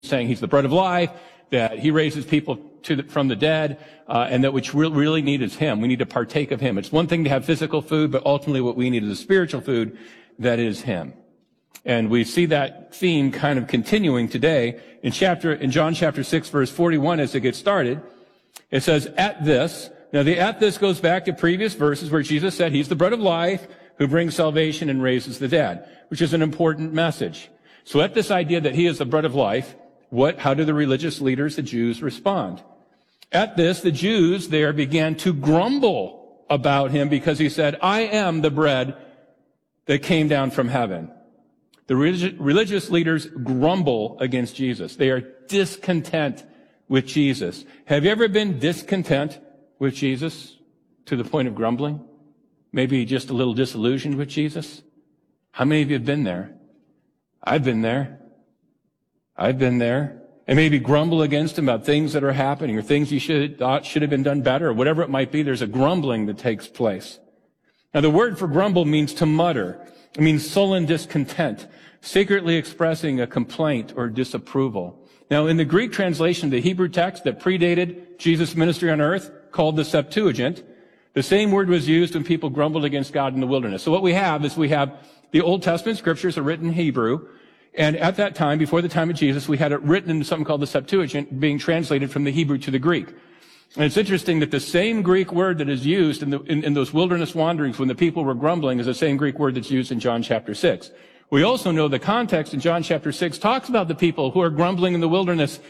saying he's the bread of life, that he raises people from the dead, and that which we really need is him. We need to partake of him. It's one thing to have physical food, but ultimately what we need is a spiritual food that is him. And we see that theme kind of continuing today in John chapter 6, verse 41 as it gets started. It says, at this. Now the at this goes back to previous verses where Jesus said he's the bread of life who brings salvation and raises the dead, which is an important message. So at this idea that he is the bread of life, how do the religious leaders, the Jews, respond? At this, the Jews there began to grumble about him because he said, I am the bread that came down from heaven. The religious leaders grumble against Jesus. They are discontent with Jesus. Have you ever been discontent with Jesus to the point of grumbling? Maybe just a little disillusioned with Jesus? How many of you have been there? I've been there. I've been there. And maybe grumble against him about things that are happening or things you thought should have been done better or whatever it might be. There's a grumbling that takes place. Now, the word for grumble means to mutter. It means sullen discontent, secretly expressing a complaint or disapproval. Now, in the Greek translation of the Hebrew text that predated Jesus' ministry on earth, called the Septuagint, the same word was used when people grumbled against God in the wilderness. So what we have is the Old Testament scriptures are written in Hebrew. And at that time, before the time of Jesus, we had it written in something called the Septuagint, being translated from the Hebrew to the Greek. And it's interesting that the same Greek word that is used in those wilderness wanderings when the people were grumbling is the same Greek word that's used in John chapter 6. We also know the context in John chapter 6 talks about the people who are grumbling in the wilderness,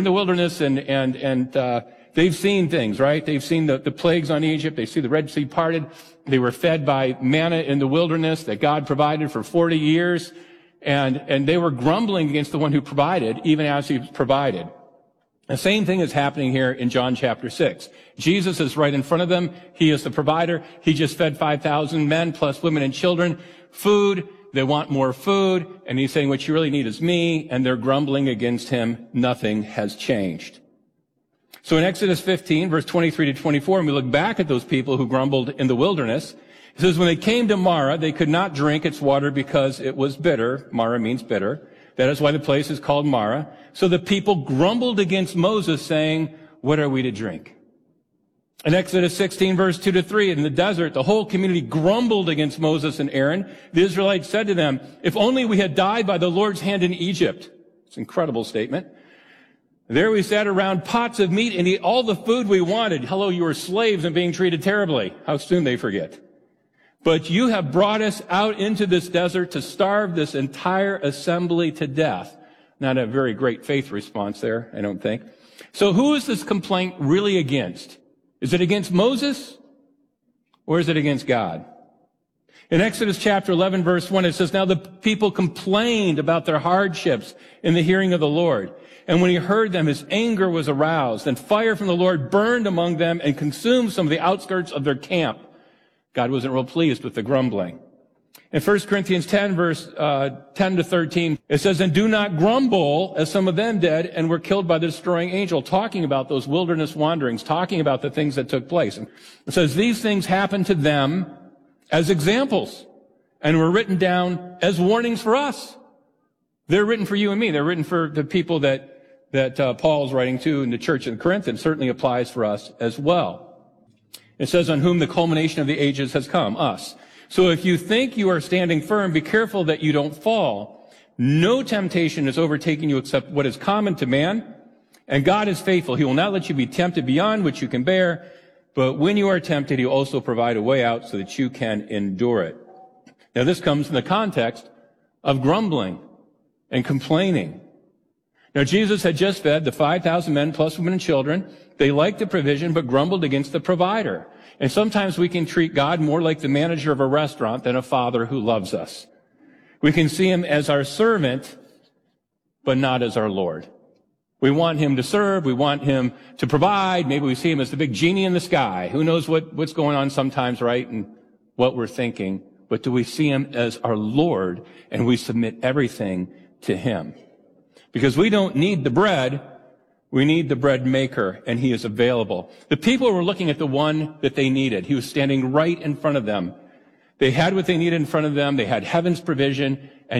and they've seen things, right? They've seen the plagues on Egypt. They see the Red Sea parted. They were fed by manna in the wilderness that God provided for 40 years. And they were grumbling against the one who provided, even as he provided. The same thing is happening here in John chapter 6. Jesus is right in front of them. He is the provider. He just fed 5,000 men plus women and children. Food. They want more food. And he's saying, what you really need is me. And they're grumbling against him. Nothing has changed. So in Exodus 15, verse 23 to 24, and we look back at those people who grumbled in the wilderness, it says, when they came to Marah, they could not drink its water because it was bitter. Marah means bitter. That is why the place is called Marah. So the people grumbled against Moses, saying, what are we to drink? In Exodus 16, verse 2 to 3, in the desert, the whole community grumbled against Moses and Aaron. The Israelites said to them, if only we had died by the Lord's hand in Egypt. It's an incredible statement. There we sat around pots of meat and ate all the food we wanted. Hello, you were slaves and being treated terribly. How soon they forget. But you have brought us out into this desert to starve this entire assembly to death. Not a very great faith response there, I don't think. So who is this complaint really against? Is it against Moses or is it against God? In Exodus chapter 11, verse 1, it says, now the people complained about their hardships in the hearing of the Lord. And when he heard them, his anger was aroused, and fire from the Lord burned among them and consumed some of the outskirts of their camp. God wasn't real pleased with the grumbling. In 1 Corinthians 10, verse 10 to 13, it says, and do not grumble as some of them did and were killed by the destroying angel, talking about those wilderness wanderings, talking about the things that took place. And it says, these things happened to them as examples and were written down as warnings for us. They're written for you and me. They're written for the people that Paul's writing to in the church in Corinth, and certainly applies for us as well. It says, on whom the culmination of the ages has come, us. So if you think you are standing firm, be careful that you don't fall. No temptation is overtaking you except what is common to man. And God is faithful. He will not let you be tempted beyond what you can bear. But when you are tempted, he will also provide a way out so that you can endure it. Now this comes in the context of grumbling and complaining. Now Jesus had just fed the 5,000 men plus women and children. They liked the provision but grumbled against the provider. And sometimes we can treat God more like the manager of a restaurant than a father who loves us. We can see him as our servant, but not as our Lord. We want him to serve. We want him to provide. Maybe we see him as the big genie in the sky. Who knows what's going on sometimes, right? And what we're thinking. But do we see him as our Lord and we submit everything to him? Because we don't need the bread. We need the bread maker, and he is available. The people were looking at the one that they needed. He was standing right in front of them. They had what they needed in front of them. They had heaven's provision, and yet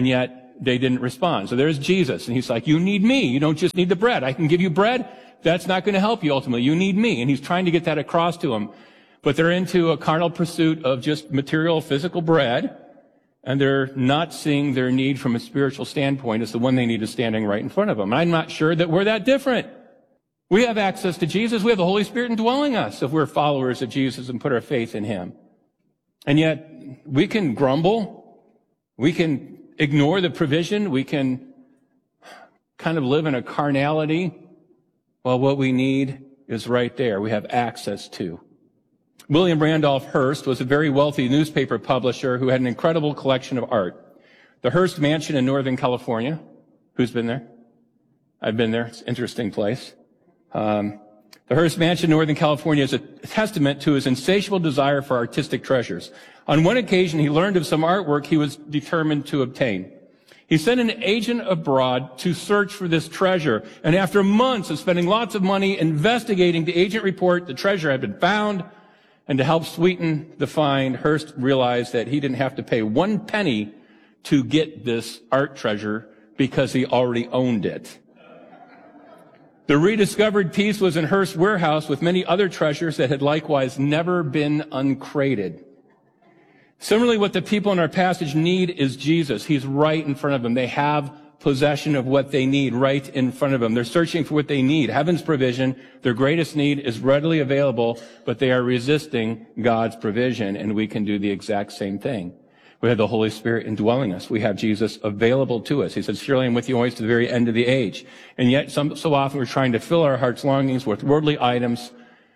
they didn't respond. So there's Jesus, and he's like, you need me. You don't just need the bread. I can give you bread. That's not going to help you ultimately. You need me. And he's trying to get that across to them. But they're into a carnal pursuit of just material, physical bread, and they're not seeing their need from a spiritual standpoint as the one they need is standing right in front of them. I'm not sure that we're that different. We have access to Jesus. We have the Holy Spirit indwelling us if we're followers of Jesus and put our faith in him. And yet, we can grumble. We can ignore the provision. We can kind of live in a carnality while what we need is right there. We have access to. William Randolph Hearst was a very wealthy newspaper publisher who had an incredible collection of art. The Hearst Mansion in Northern California. Who's been there? I've been there. It's an interesting place. The Hearst Mansion in Northern California is a testament to his insatiable desire for artistic treasures. On one occasion, he learned of some artwork he was determined to obtain. He sent an agent abroad to search for this treasure, and after months of spending lots of money investigating, the agent reported the treasure had been found, and to help sweeten the find, Hearst realized that he didn't have to pay 1 penny to get this art treasure because he already owned it. The rediscovered piece was in Hearst's warehouse with many other treasures that had likewise never been uncrated. Similarly, what the people in our passage need is Jesus. He's right in front of them. They have possession of what they need right in front of them. They're searching for what they need. Heaven's provision, their greatest need, is readily available, but they are resisting God's provision, and we can do the exact same thing. We have the Holy Spirit indwelling us. We have Jesus available to us. He says, surely I'm with you always to the very end of the age. And yet, so often we're trying to fill our heart's longings with worldly items,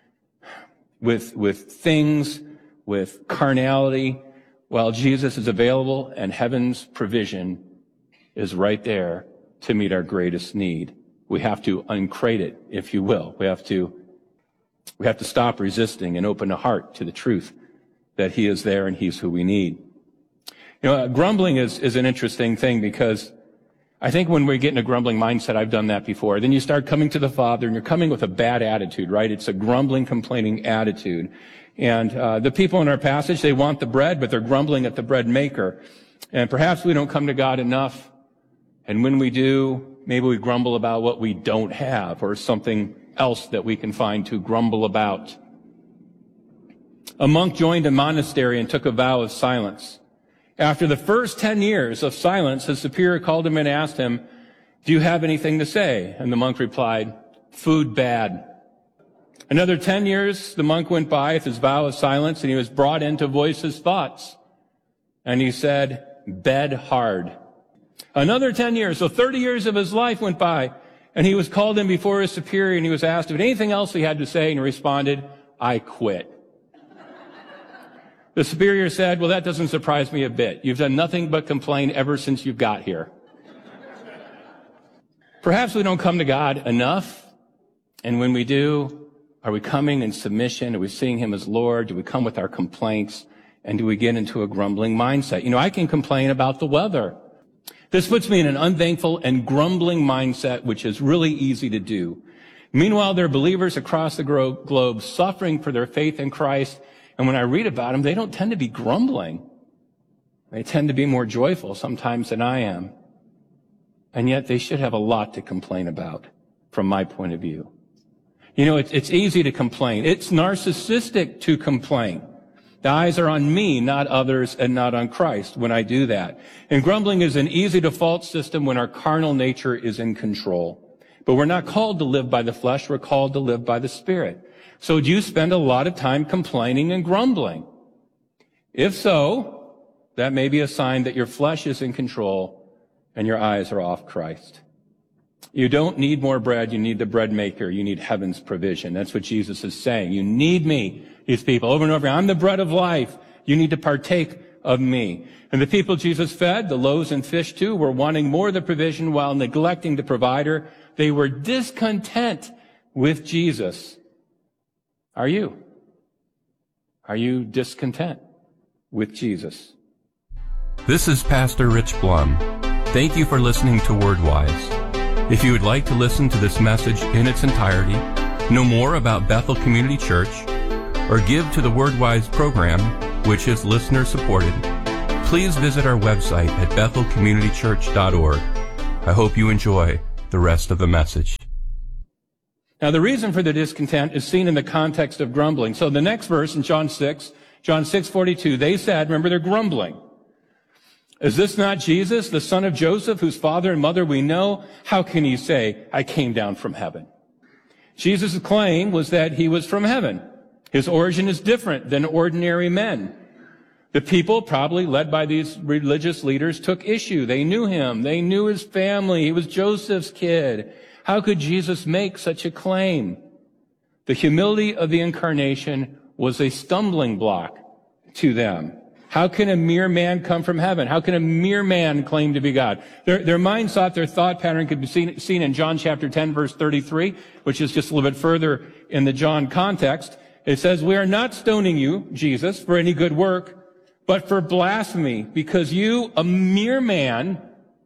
with things, with carnality, while Jesus is available and heaven's provision is right there to meet our greatest need. We have to uncrate it, if you will. We have to stop resisting and open a heart to the truth that he is there and he's who we need. You know, grumbling is an interesting thing because I think when we get in a grumbling mindset, I've done that before, then you start coming to the Father and you're coming with a bad attitude, right? It's a grumbling, complaining attitude. And the people in our passage, they want the bread, but they're grumbling at the bread maker. And perhaps we don't come to God enough. And when we do, maybe we grumble about what we don't have or something else that we can find to grumble about. A monk joined a monastery and took a vow of silence. After the first 10 years of silence, his superior called him and asked him, do you have anything to say? And the monk replied, food bad. Another 10 years, the monk went by with his vow of silence, and he was brought in to voice his thoughts. And he said, bed hard. Another 10 years, so 30 years of his life went by, and he was called in before his superior, and he was asked if anything else he had to say, and he responded, I quit. The superior said, well, that doesn't surprise me a bit. You've done nothing but complain ever since you got here. Perhaps we don't come to God enough, and when we do, are we coming in submission? Are we seeing him as Lord? Do we come with our complaints? And do we get into a grumbling mindset? You know, I can complain about the weather. This puts me in an unthankful and grumbling mindset, which is really easy to do. Meanwhile, there are believers across the globe suffering for their faith in Christ. And when I read about them, they don't tend to be grumbling. They tend to be more joyful sometimes than I am. And yet they should have a lot to complain about from my point of view. You know, it's easy to complain. It's narcissistic to complain. The eyes are on me, not others, and not on Christ when I do that. And grumbling is an easy default system when our carnal nature is in control. But we're not called to live by the flesh, we're called to live by the Spirit. So do you spend a lot of time complaining and grumbling? If so, that may be a sign that your flesh is in control and your eyes are off Christ. You don't need more bread, you need the bread maker, you need heaven's provision. That's what Jesus is saying. You need me, these people, over and over. I'm the bread of life. You need to partake of me. And the people Jesus fed, the loaves and fish too, were wanting more of the provision while neglecting the provider. They were discontent with Jesus. Are you? Are you discontent with Jesus? This is Pastor Rich Blum. Thank you for listening to WordWise. If you would like to listen to this message in its entirety, know more about Bethel Community Church, or give to the WordWise program, which is listener-supported, please visit our website at bethelcommunitychurch.org. I hope you enjoy the rest of the message. Now, the reason for the discontent is seen in the context of grumbling. So the next verse in John 6:42, they said, remember, they're grumbling. Is this not Jesus, the son of Joseph, whose father and mother we know? How can he say, I came down from heaven? Jesus' claim was that he was from heaven. His origin is different than ordinary men. The people, probably led by these religious leaders, took issue. They knew him. They knew his family. He was Joseph's kid. How could Jesus make such a claim? The humility of the incarnation was a stumbling block to them. How can a mere man come from heaven? How can a mere man claim to be God? Their mind thought, their thought pattern could be seen in John chapter 10, verse 33, which is just a little bit further in the John context. It says, we are not stoning you, Jesus, for any good work, but for blasphemy, because you, a mere man,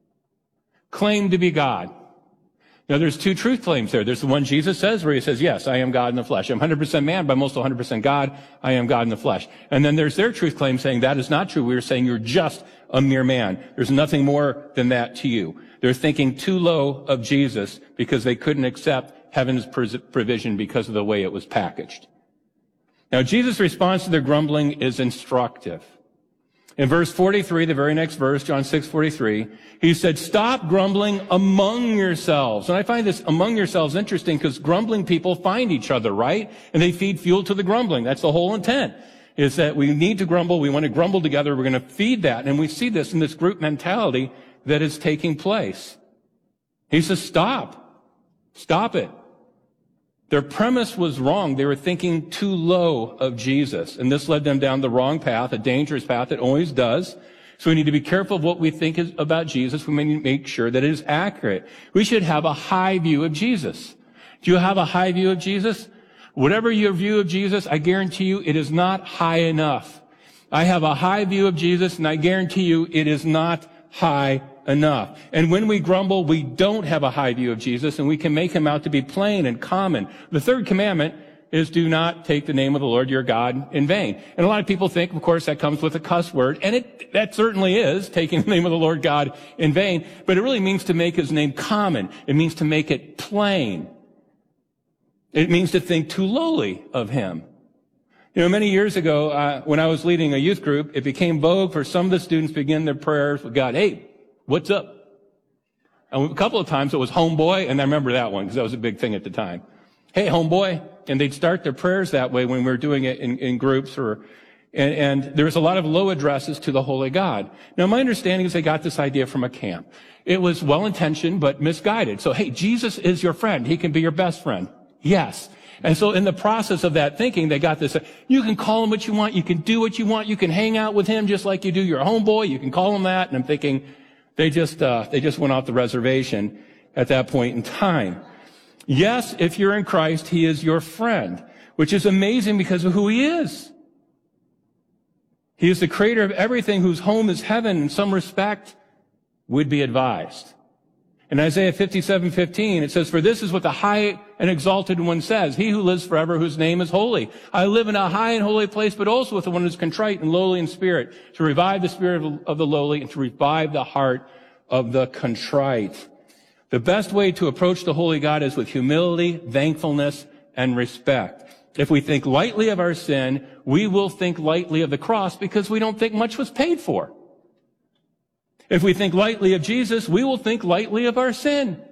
claim to be God. Now, there's two truth claims there. There's the one Jesus says, where he says, yes, I am God in the flesh. I'm 100% man, but I'm also 100% God. I am God in the flesh. And then there's their truth claim saying that is not true. We are saying you're just a mere man. There's nothing more than that to you. They're thinking too low of Jesus because they couldn't accept heaven's provision because of the way it was packaged. Now, Jesus' response to their grumbling is instructive. In verse 43, the very next verse, John 6:43, he said, stop grumbling among yourselves. And I find this among yourselves interesting because grumbling people find each other, right? And they feed fuel to the grumbling. That's the whole intent, is that we need to grumble. We want to grumble together. We're going to feed that. And we see this in this group mentality that is taking place. He says, stop. Stop it. Their premise was wrong. They were thinking too low of Jesus, and this led them down the wrong path, a dangerous path. It always does. So we need to be careful of what we think about Jesus. We need to make sure that it is accurate. We should have a high view of Jesus. Do you have a high view of Jesus? Whatever your view of Jesus, I guarantee you it is not high enough. I have a high view of Jesus, and I guarantee you it is not high enough. And when we grumble, we don't have a high view of Jesus, and we can make him out to be plain and common. The third commandment is do not take the name of the Lord your God in vain. And a lot of people think, of course, that comes with a cuss word, and that certainly is taking the name of the Lord God in vain, but it really means to make his name common. It means to make it plain. It means to think too lowly of him. You know, many years ago, when I was leading a youth group, it became vogue for some of the students to begin their prayers with God, hey, what's up? And a couple of times it was homeboy, and I remember that one because that was a big thing at the time. Hey, homeboy. And they'd start their prayers that way when we were doing it in groups and there was a lot of low addresses to the Holy God. Now, my understanding is they got this idea from a camp. It was well-intentioned but misguided. So, hey, Jesus is your friend. He can be your best friend. Yes. And so in the process of that thinking, they got this, you can call him what you want. You can do what you want. You can hang out with him just like you do your homeboy. You can call him that. And I'm thinking, they just went off the reservation at that point in time. Yes, if you're in Christ, he is your friend, which is amazing because of who he is. He is the creator of everything, whose home is heaven. In some respect, would be advised. In Isaiah 57:15, it says, for this is what the high and exalted one says, he who lives forever, whose name is holy. I live in a high and holy place, but also with the one who is contrite and lowly in spirit, to revive the spirit of the lowly and to revive the heart of the contrite. The best way to approach the holy God is with humility, thankfulness, and respect. If we think lightly of our sin, we will think lightly of the cross because we don't think much was paid for. If we think lightly of Jesus, we will think lightly of our sin.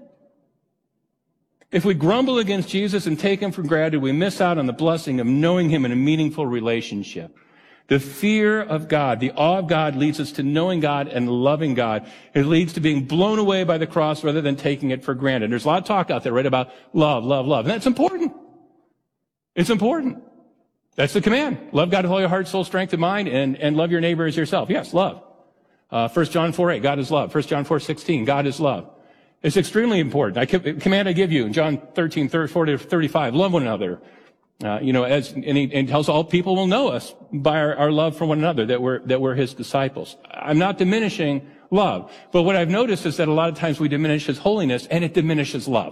If we grumble against Jesus and take him for granted, we miss out on the blessing of knowing him in a meaningful relationship. The fear of God, the awe of God leads us to knowing God and loving God. It leads to being blown away by the cross rather than taking it for granted. There's a lot of talk out there, right, about love, love, love. And that's important. It's important. That's the command. Love God with all your heart, soul, strength, and mind, and love your neighbor as yourself. Yes, love. 1 John 4:8, God is love. 1 John 4:16, God is love. It's extremely important. Command I give you in John 13:40-35, love one another. And he tells all people will know us by our love for one another, that we're his disciples. I'm not diminishing love, but what I've noticed is that a lot of times we diminish his holiness and it diminishes love.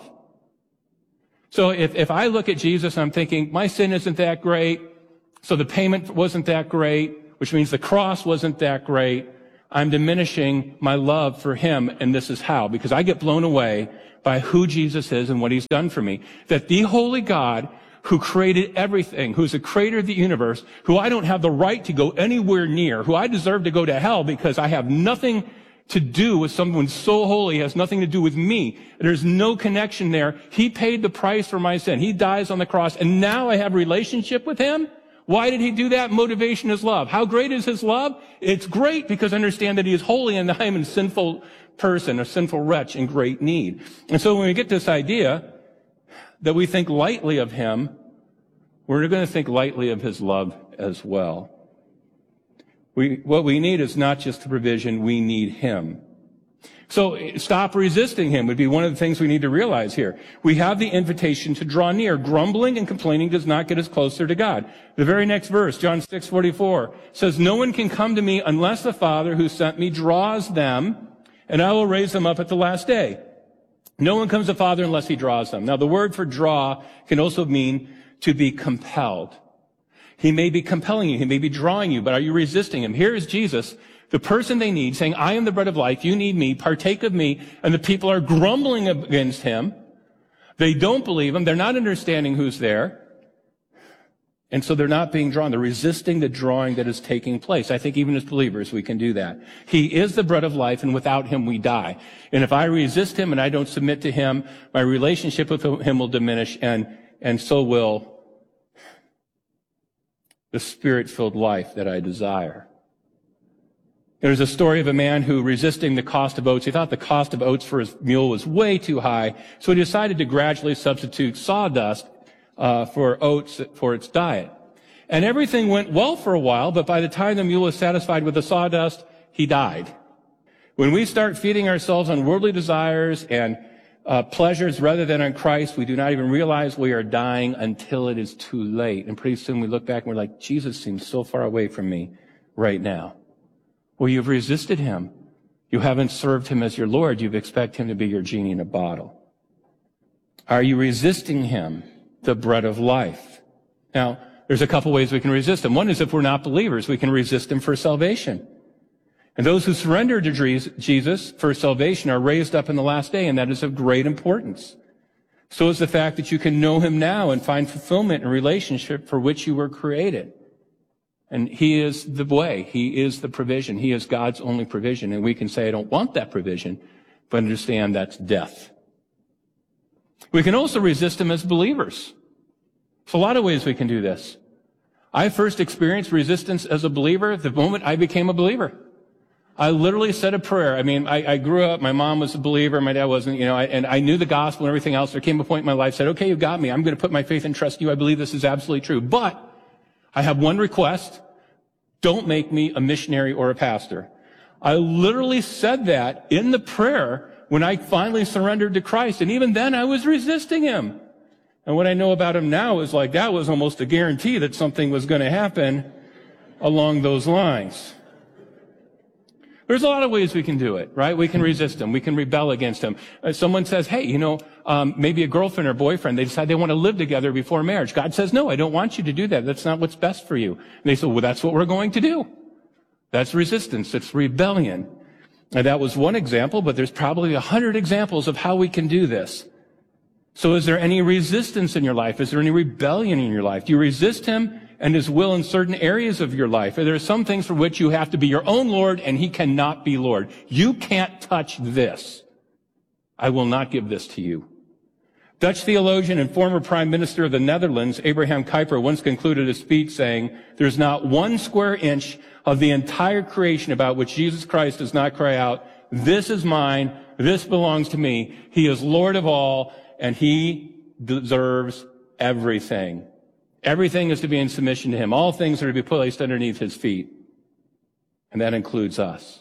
So if I look at Jesus and I'm thinking, my sin isn't that great, so the payment wasn't that great, which means the cross wasn't that great, I'm diminishing my love for him, and this is how. Because I get blown away by who Jesus is and what he's done for me. That the holy God who created everything, who's the creator of the universe, who I don't have the right to go anywhere near, who I deserve to go to hell because I have nothing to do with someone so holy, has nothing to do with me. There's no connection there. He paid the price for my sin. He dies on the cross, and now I have a relationship with him. Why did he do that? Motivation is love. How great is his love? It's great because I understand that he is holy and I am a sinful person, a sinful wretch in great need. And so when we get this idea that we think lightly of him, we're going to think lightly of his love as well. What we need is not just the provision, we need him. So stop resisting him would be one of the things we need to realize here. We have the invitation to draw near. Grumbling and complaining does not get us closer to God. The very next verse, John 6:44, says, "No one can come to me unless the Father who sent me draws them, and I will raise them up at the last day." No one comes to the Father unless he draws them. Now, the word for draw can also mean to be compelled. He may be compelling you. He may be drawing you, but are you resisting him? Here is Jesus, the person they need, saying, I am the bread of life. You need me. Partake of me. And the people are grumbling against him. They don't believe him. They're not understanding who's there. And so they're not being drawn. They're resisting the drawing that is taking place. I think even as believers, we can do that. He is the bread of life, and without him, we die. And if I resist him and I don't submit to him, my relationship with him will diminish, and so will the Spirit-filled life that I desire. There's a story of a man who, resisting the cost of oats, he thought the cost of oats for his mule was way too high, so he decided to gradually substitute sawdust for oats for its diet. And everything went well for a while, but by the time the mule was satisfied with the sawdust, he died. When we start feeding ourselves on worldly desires and pleasures rather than on Christ, we do not even realize we are dying until it is too late. And pretty soon we look back and we're like, Jesus seems so far away from me right now. Well, you've resisted him. You haven't served him as your Lord. You expect him to be your genie in a bottle. Are you resisting him, the bread of life? Now, there's a couple ways we can resist him. One is if we're not believers, we can resist him for salvation. And those who surrender to Jesus for salvation are raised up in the last day, and that is of great importance. So is the fact that you can know him now and find fulfillment in relationship for which you were created. And he is the way. He is the provision. He is God's only provision. And we can say, I don't want that provision, but understand that's death. We can also resist him as believers. There's a lot of ways we can do this. I first experienced resistance as a believer the moment I became a believer. I literally said a prayer. I mean, I grew up, my mom was a believer, my dad wasn't, and I knew the gospel and everything else. There came a point in my life, said, okay, you got me. I'm going to put my faith and trust in you. I believe this is absolutely true. But I have one request. Don't make me a missionary or a pastor. I literally said that in the prayer when I finally surrendered to Christ. And even then I was resisting him. And what I know about him now is like that was almost a guarantee that something was going to happen along those lines. There's a lot of ways we can do it, right? We can resist him. We can rebel against him. Someone says, hey, maybe a girlfriend or boyfriend, they decide they want to live together before marriage. God says, no, I don't want you to do that. That's not what's best for you. And they say, well, that's what we're going to do. That's resistance. It's rebellion. And that was one example, but there's probably 100 examples of how we can do this. So is there any resistance in your life? Is there any rebellion in your life? Do you resist him and his will in certain areas of your life? There are some things for which you have to be your own Lord, and he cannot be Lord. You can't touch this. I will not give this to you. Dutch theologian and former Prime Minister of the Netherlands, Abraham Kuyper, once concluded a speech saying, there's not 1 square inch of the entire creation about which Jesus Christ does not cry out, this is mine, this belongs to me. He is Lord of all, and he deserves everything. Everything is to be in submission to him. All things are to be placed underneath his feet. And that includes us.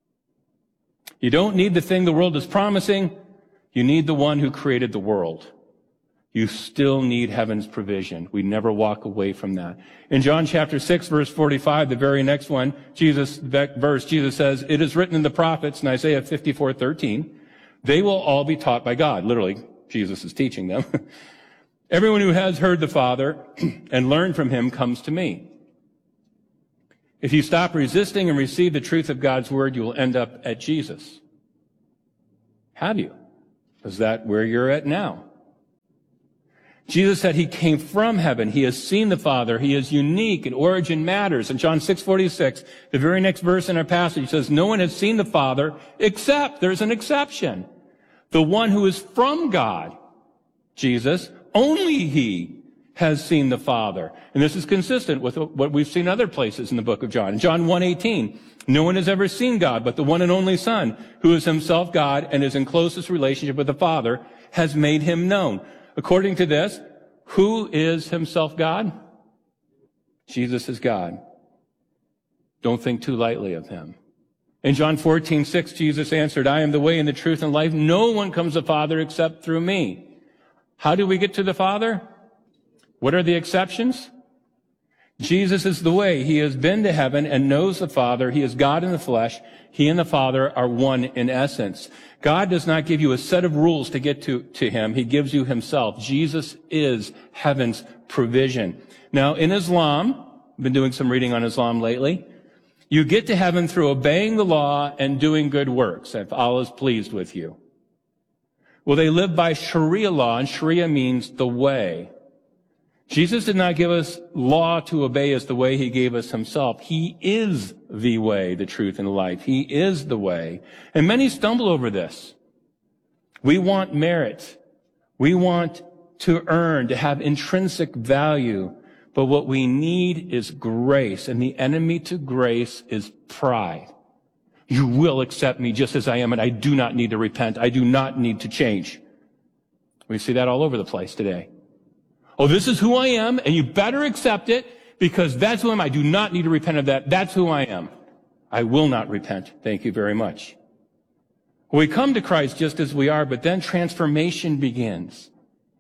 You don't need the thing the world is promising. You need the one who created the world. You still need heaven's provision. We never walk away from that. In John chapter 6, verse 45, the very next one, Jesus says, it is written in the prophets in Isaiah 54:13, they will all be taught by God. Literally, Jesus is teaching them. Everyone who has heard the Father and learned from him comes to me. If you stop resisting and receive the truth of God's word, you will end up at Jesus. Have you? Is that where you're at now? Jesus said he came from heaven. He has seen the Father. He is unique, and origin matters. In John 6:46, the very next verse in our passage says, no one has seen the Father except, there's an exception, the one who is from God, Jesus. Only he has seen the Father. And this is consistent with what we've seen other places in the book of John. In John 1:18, no one has ever seen God, but the one and only Son, who is himself God and is in closest relationship with the Father, has made him known. According to this, who is himself God? Jesus is God. Don't think too lightly of him. In John 14:6, Jesus answered, I am the way and the truth and life. No one comes to the Father except through me. How do we get to the Father? What are the exceptions? Jesus is the way. He has been to heaven and knows the Father. He is God in the flesh. He and the Father are one in essence. God does not give you a set of rules to get to him. He gives you himself. Jesus is heaven's provision. Now, in Islam, I've been doing some reading on Islam lately, you get to heaven through obeying the law and doing good works, if Allah is pleased with you. Well, they live by Sharia law, and Sharia means the way. Jesus did not give us law to obey as the way he gave us himself. He is the way, the truth, and the life. He is the way. And many stumble over this. We want merit. We want to earn, to have intrinsic value. But what we need is grace. And the enemy to grace is pride. You will accept me just as I am, and I do not need to repent. I do not need to change. We see that all over the place today. Oh, this is who I am, and you better accept it, because that's who I am. I do not need to repent of that. That's who I am. I will not repent. Thank you very much. We come to Christ just as we are, but then transformation begins.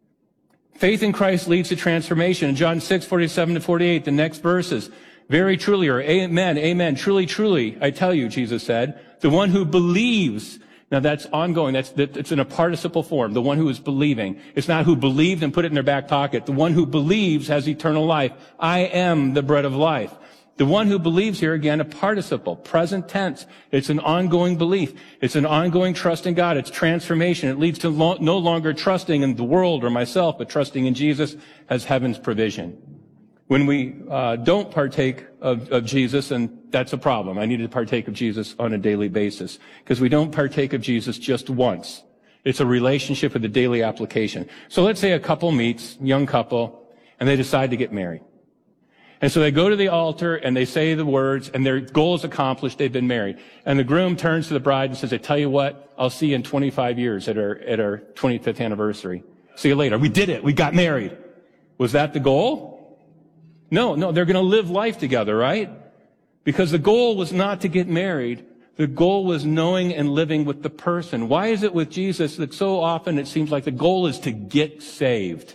Faith in Christ leads to transformation. In John 6:47-48, the next verses, very truly, or amen, amen, truly, truly, I tell you, Jesus said, the one who believes. Now that's ongoing. It's in a participle form. The one who is believing. It's not who believed and put it in their back pocket. The one who believes has eternal life. I am the bread of life. The one who believes here, again, a participle, present tense. It's an ongoing belief. It's an ongoing trust in God. It's transformation. It leads to no longer trusting in the world or myself, but trusting in Jesus as heaven's provision. When we don't partake of Jesus, and that's a problem. I need to partake of Jesus on a daily basis, because we don't partake of Jesus just once. It's a relationship with a daily application. So let's say a couple meets, young couple, and they decide to get married. And so they go to the altar and they say the words, and their goal is accomplished. They've been married. And the groom turns to the bride and says, I tell you what, I'll see you in 25 years at our 25th anniversary. See you later. We did it. We got married. Was that the goal? No, they're going to live life together, right? Because the goal was not to get married. The goal was knowing and living with the person. Why is it with Jesus that so often it seems like the goal is to get saved?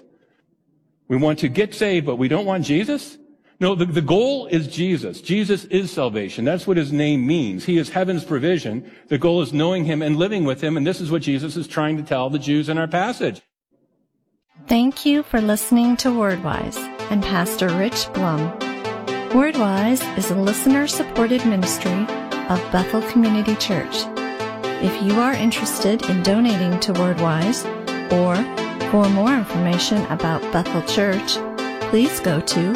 We want to get saved, but we don't want Jesus? No, the goal is Jesus. Jesus is salvation. That's what his name means. He is heaven's provision. The goal is knowing him and living with him, and this is what Jesus is trying to tell the Jews in our passage. Thank you for listening to WordWise and Pastor Rich Blum. WordWise is a listener-supported ministry of Bethel Community Church. If you are interested in donating to WordWise, or for more information about Bethel Church, please go to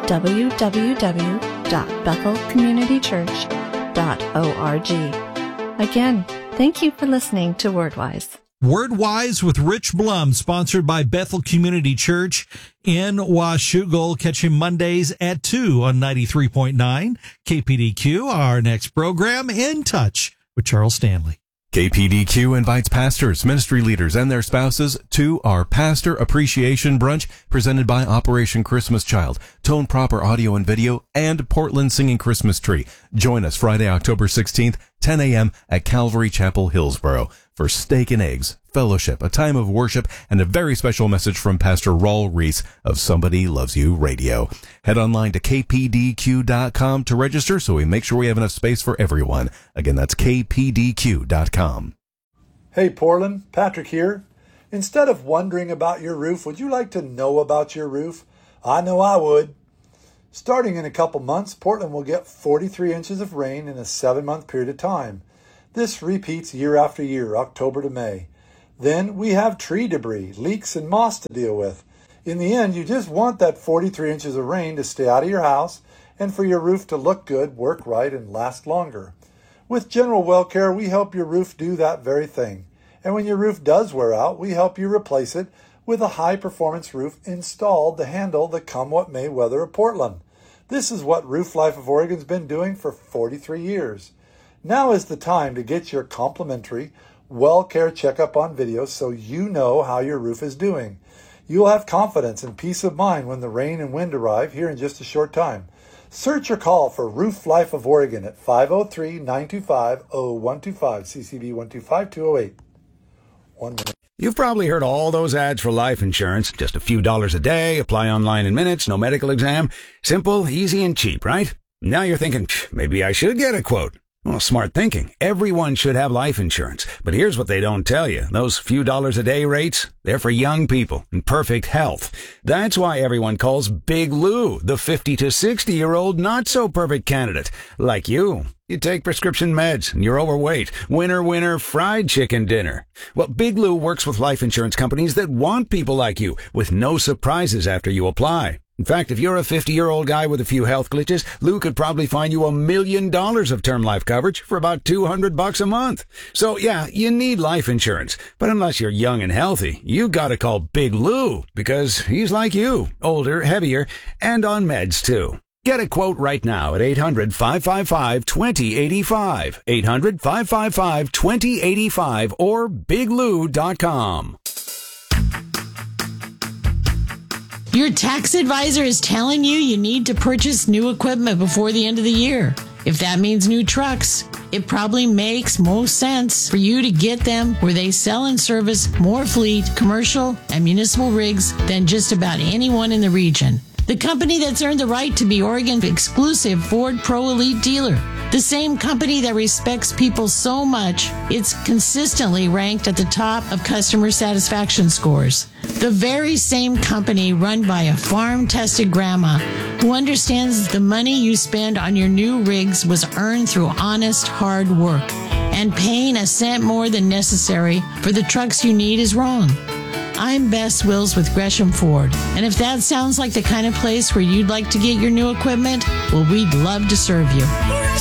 www.bethelcommunitychurch.org. Again, thank you for listening to WordWise. WordWise with Rich Blum, sponsored by Bethel Community Church in Washougal. Catch him Mondays at 2 on 93.9 KPDQ. Our next program, In Touch with Charles Stanley. KPDQ invites pastors, ministry leaders, and their spouses to our Pastor Appreciation Brunch presented by Operation Christmas Child, Tone Proper Audio and Video, and Portland Singing Christmas Tree. Join us Friday, October 16th, 10 a.m. at Calvary Chapel, Hillsboro for steak and eggs, fellowship, a time of worship, and a very special message from Pastor Raul Reese of Somebody Loves You Radio. Head online to kpdq.com to register so we make sure we have enough space for everyone. Again, that's kpdq.com. Hey Portland, Patrick here. Instead of wondering about your roof, would you like to know about your roof? I know I would. Starting in a couple months, Portland will get 43 inches of rain in a 7-month period of time. This repeats year after year, October to May. Then we have tree debris, leaks, and moss to deal with. In the end, you just want that 43 inches of rain to stay out of your house and for your roof to look good, work right, and last longer. With General Well Care, we help your roof do that very thing. And when your roof does wear out, we help you replace it with a high-performance roof installed to handle the come-what-may weather of Portland. This is what Roof Life of Oregon's been doing for 43 years. Now is the time to get your complimentary Well Care checkup on video so you know how your roof is doing. You'll have confidence and peace of mind when the rain and wind arrive here in just a short time. Search or call for Roof Life of Oregon at 503-925-0125, CCB 125208. 1 minute. You've probably heard all those ads for life insurance. Just a few dollars a day, apply online in minutes, no medical exam. Simple, easy, and cheap, right? Now you're thinking, maybe I should get a quote. Well, smart thinking. Everyone should have life insurance. But here's what they don't tell you. Those few dollars a day rates, they're for young people in perfect health. That's why everyone calls Big Lou the 50 to 60-year-old not-so-perfect candidate. Like you. You take prescription meds and you're overweight. Winner, winner, fried chicken dinner. Well, Big Lou works with life insurance companies that want people like you with no surprises after you apply. In fact, if you're a 50-year-old guy with a few health glitches, Lou could probably find you $1 million of term life coverage for about $200 a month. So yeah, you need life insurance. But unless you're young and healthy, you gotta call Big Lou because he's like you, older, heavier, and on meds too. Get a quote right now at 800-555-2085, 800-555-2085, or biglou.com. Your tax advisor is telling you need to purchase new equipment before the end of the year. If that means new trucks, it probably makes most sense for you to get them where they sell and service more fleet, commercial, and municipal rigs than just about anyone in the region. The company that's earned the right to be Oregon's exclusive Ford Pro Elite dealer. The same company that respects people so much, it's consistently ranked at the top of customer satisfaction scores. The very same company run by a farm-tested grandma who understands the money you spend on your new rigs was earned through honest, hard work. And paying a cent more than necessary for the trucks you need is wrong. I'm Bess Wills with Gresham Ford. And if that sounds like the kind of place where you'd like to get your new equipment, well, we'd love to serve you.